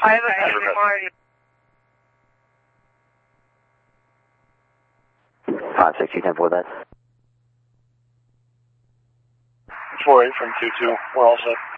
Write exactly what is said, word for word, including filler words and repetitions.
I have a pending Marty. five six two ten four that. four eight from two two. We're all set.